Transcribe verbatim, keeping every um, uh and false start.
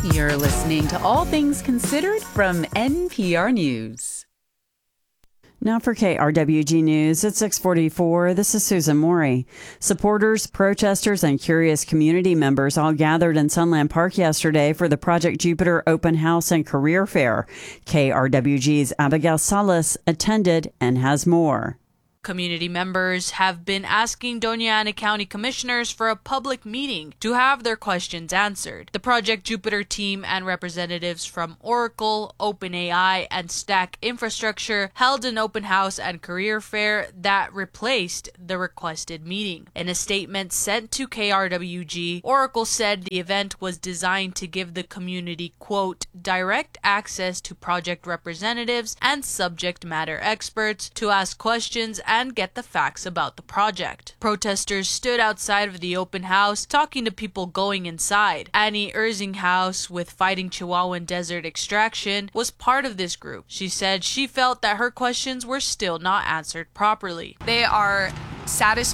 You're listening to All Things Considered from N P R News. Now for K R W G News at six forty-four, this is Susan Morey. Supporters, protesters, and curious community members all gathered in Sunland Park yesterday for the Project Jupiter Open House and Career Fair. K R W G's Abigail Salas attended and has more. Community members have been asking Doña Ana County commissioners for a public meeting to have their questions answered. The Project Jupiter team and representatives from Oracle, OpenAI, and Stack Infrastructure held an open house and career fair that replaced the requested meeting. In a statement sent to K R W G, Oracle said the event was designed to give the community, quote, direct access to project representatives and subject matter experts to ask questions and get the facts about the project. Protesters stood outside of the open house talking to people going inside. Annie Erzinghaus with Fighting Chihuahuan Desert Extraction was part of this group. She said she felt that her questions were still not answered properly. They are satisfied